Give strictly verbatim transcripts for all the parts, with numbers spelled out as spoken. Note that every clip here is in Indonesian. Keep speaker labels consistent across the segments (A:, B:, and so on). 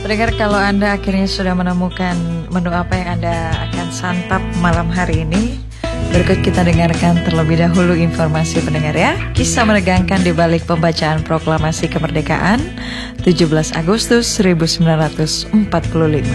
A: Pendengar, kalau Anda akhirnya sudah menemukan menu apa yang Anda akan santap malam hari ini, berikut kita dengarkan terlebih dahulu informasi pendengar ya. Kisah menegangkan di balik pembacaan proklamasi kemerdekaan tujuh belas Agustus seribu sembilan ratus empat puluh lima.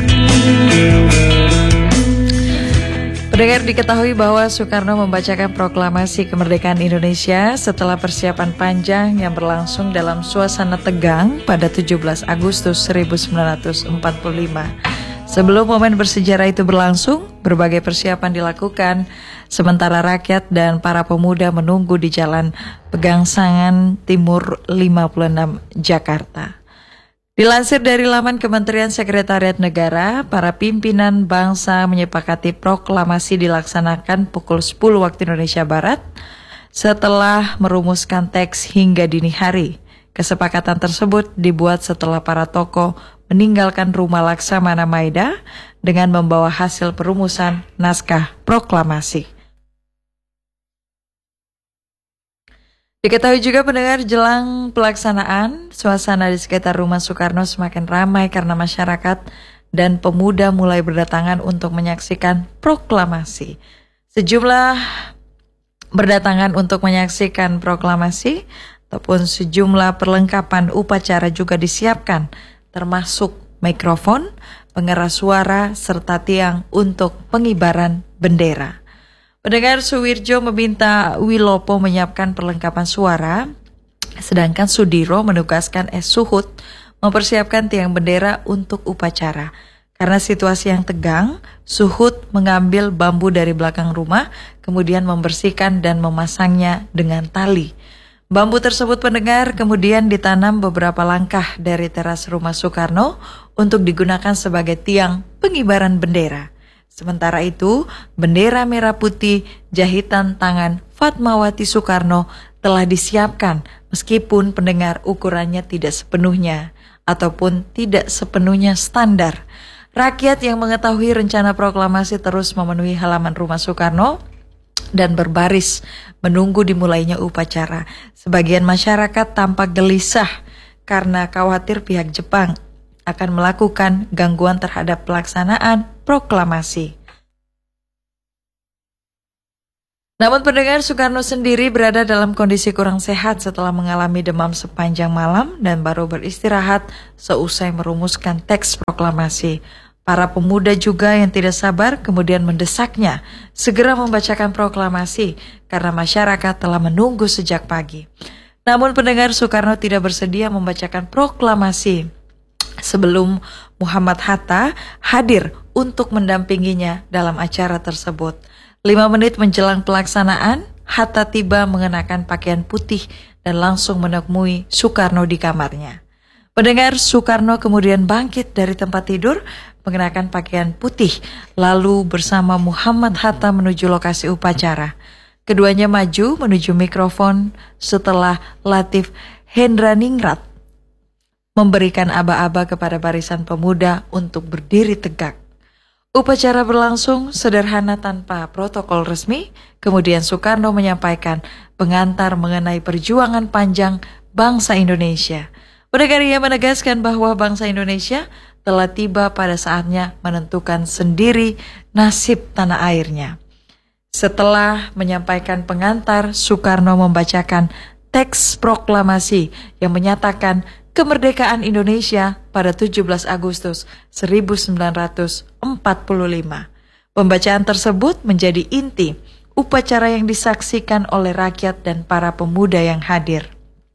A: Pendengar, diketahui bahwa Soekarno membacakan proklamasi kemerdekaan Indonesia setelah persiapan panjang yang berlangsung dalam suasana tegang pada tujuh belas Agustus seribu sembilan ratus empat puluh lima. Sebelum momen bersejarah itu berlangsung, berbagai persiapan dilakukan, sementara rakyat dan para pemuda menunggu di Jalan Pegangsangan Timur lima puluh enam, Jakarta. Dilansir dari laman Kementerian Sekretariat Negara, para pimpinan bangsa menyepakati proklamasi dilaksanakan pukul sepuluh waktu Indonesia Barat setelah merumuskan teks hingga dini hari. Kesepakatan tersebut dibuat setelah para tokoh meninggalkan rumah Laksamana Maida dengan membawa hasil perumusan naskah proklamasi. Diketahui juga pendengar, jelang pelaksanaan, suasana di sekitar rumah Soekarno semakin ramai karena masyarakat dan pemuda mulai berdatangan untuk menyaksikan proklamasi. Sejumlah berdatangan untuk menyaksikan proklamasi ataupun sejumlah perlengkapan upacara juga disiapkan, termasuk mikrofon, pengeras suara, serta tiang untuk pengibaran bendera. Pendengar, Suwirjo meminta Wilopo menyiapkan perlengkapan suara, sedangkan Sudiro menugaskan S. Suhut mempersiapkan tiang bendera untuk upacara. Karena situasi yang tegang, Suhut mengambil bambu dari belakang rumah, kemudian membersihkan dan memasangnya dengan tali. Bambu tersebut, pendengar, kemudian ditanam beberapa langkah dari teras rumah Soekarno untuk digunakan sebagai tiang pengibaran bendera. Sementara itu, bendera merah putih jahitan tangan Fatmawati Soekarno telah disiapkan meskipun pendengar ukurannya tidak sepenuhnya ataupun tidak sepenuhnya standar. Rakyat yang mengetahui rencana proklamasi terus memenuhi halaman rumah Soekarno dan berbaris menunggu dimulainya upacara. Sebagian masyarakat tampak gelisah karena khawatir pihak Jepang akan melakukan gangguan terhadap pelaksanaan proklamasi. Namun pendengar, Soekarno sendiri berada dalam kondisi kurang sehat setelah mengalami demam sepanjang malam dan baru beristirahat seusai merumuskan teks proklamasi. Para pemuda juga yang tidak sabar kemudian mendesaknya segera membacakan proklamasi karena masyarakat telah menunggu sejak pagi. Namun pendengar, Soekarno tidak bersedia membacakan proklamasi sebelum Muhammad Hatta hadir untuk mendampinginya dalam acara tersebut. Lima menit menjelang pelaksanaan, Hatta tiba mengenakan pakaian putih dan langsung menemui Soekarno di kamarnya. Pendengar, Soekarno kemudian bangkit dari tempat tidur mengenakan pakaian putih, lalu bersama Muhammad Hatta menuju lokasi upacara. Keduanya maju menuju mikrofon setelah Latif Hendraningrat memberikan aba-aba kepada barisan pemuda untuk berdiri tegak. Upacara berlangsung sederhana tanpa protokol resmi, kemudian Soekarno menyampaikan pengantar mengenai perjuangan panjang bangsa Indonesia. Pendengar, ia menegaskan bahwa bangsa Indonesia telah tiba pada saatnya menentukan sendiri nasib tanah airnya. Setelah menyampaikan pengantar, Soekarno membacakan teks proklamasi yang menyatakan kemerdekaan Indonesia pada tujuh belas Agustus seribu sembilan ratus empat puluh lima. Pembacaan tersebut menjadi inti upacara yang disaksikan oleh rakyat dan para pemuda yang hadir.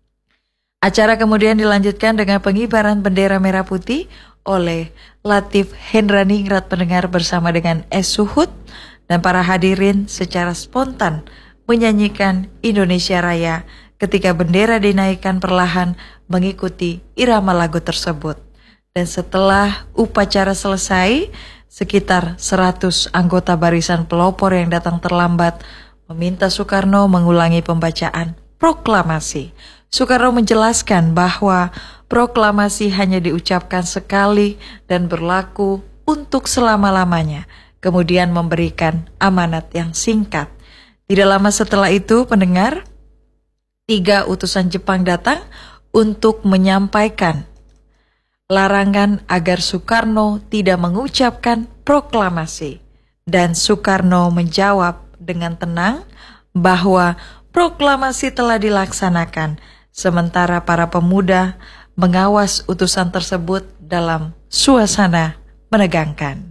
A: Acara kemudian dilanjutkan dengan pengibaran bendera merah putih oleh Latif Hendraningrat, pendengar, bersama dengan S. Suhut, dan para hadirin secara spontan menyanyikan Indonesia Raya ketika bendera dinaikkan perlahan mengikuti irama lagu tersebut. Dan setelah upacara selesai, sekitar seratus anggota barisan pelopor yang datang terlambat meminta Soekarno mengulangi pembacaan proklamasi. Soekarno menjelaskan bahwa proklamasi hanya diucapkan sekali dan berlaku untuk selama-lamanya, kemudian memberikan amanat yang singkat. Tidak lama setelah itu, pendengar, tiga utusan Jepang datang untuk menyampaikan larangan agar Soekarno tidak mengucapkan proklamasi. Dan Soekarno menjawab dengan tenang bahwa proklamasi telah dilaksanakan, sementara para pemuda mengawas utusan tersebut dalam suasana menegangkan.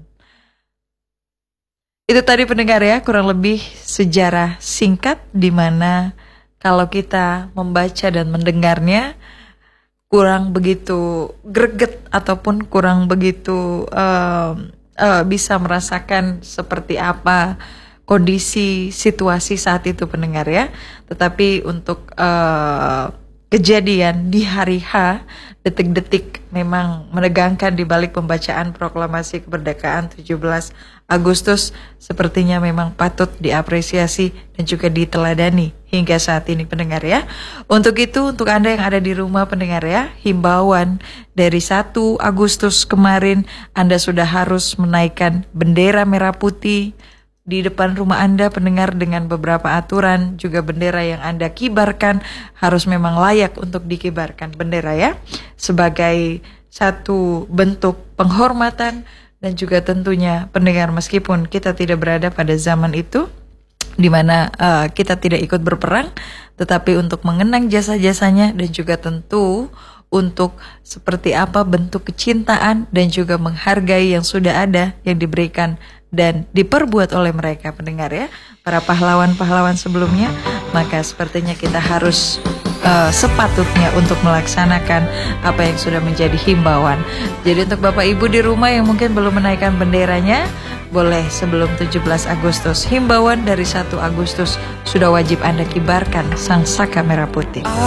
A: Itu tadi pendengar ya, kurang lebih sejarah singkat di mana kalau kita membaca dan mendengarnya kurang begitu greget ataupun kurang begitu uh, uh, bisa merasakan seperti apa kondisi situasi saat itu pendengar ya. Tetapi untuk uh, kejadian di hari H, detik-detik memang menegangkan di balik pembacaan proklamasi kemerdekaan tujuh belas Agustus sepertinya memang patut diapresiasi dan juga diteladani hingga saat ini pendengar ya. Untuk itu, untuk Anda yang ada di rumah pendengar ya, himbauan dari satu Agustus kemarin Anda sudah harus menaikkan bendera merah putih di depan rumah Anda pendengar, dengan beberapa aturan. Juga bendera yang Anda kibarkan harus memang layak untuk dikibarkan bendera ya, sebagai satu bentuk penghormatan. Dan juga tentunya pendengar, meskipun kita tidak berada pada zaman itu di mana uh, kita tidak ikut berperang, tetapi untuk mengenang jasa-jasanya dan juga tentu untuk seperti apa bentuk kecintaan dan juga menghargai yang sudah ada, yang diberikan dan diperbuat oleh mereka pendengar ya, para pahlawan-pahlawan sebelumnya. Maka sepertinya kita harus uh, sepatutnya untuk melaksanakan apa yang sudah menjadi himbauan. Jadi untuk Bapak Ibu di rumah yang mungkin belum menaikkan benderanya, boleh sebelum tujuh belas Agustus. Himbauan dari satu Agustus sudah wajib Anda kibarkan sang saka merah putih.